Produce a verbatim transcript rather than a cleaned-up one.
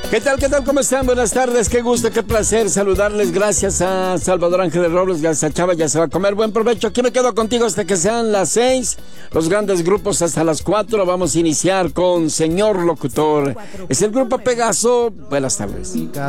¿Qué tal, qué tal? ¿Cómo están? Buenas tardes, qué gusto, qué placer saludarles. Gracias a Salvador Ángeles Robles, gracias a Chava, ya se va a comer. Buen provecho, aquí me quedo contigo hasta que sean las seis. Los grandes grupos hasta las cuatro. Vamos a iniciar con Señor Locutor. Es el grupo Pegaso. Buenas tardes.